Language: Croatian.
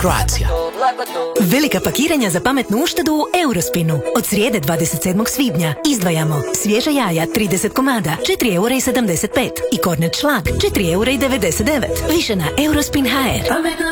Croatia. Velika pakiranja za pametnu uštedu u Eurospinu. Od srijede 27. svibnja izdvajamo svježa jaja 30 komada, 4,75 € i kornet šlag 4,99 €. Više na Eurospin.hr.